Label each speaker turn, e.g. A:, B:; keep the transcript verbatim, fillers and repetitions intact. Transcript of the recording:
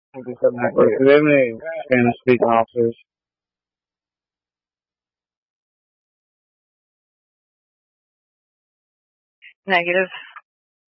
A: fifty-seven active. Do they have any Spanish-speaking officers?
B: Negative.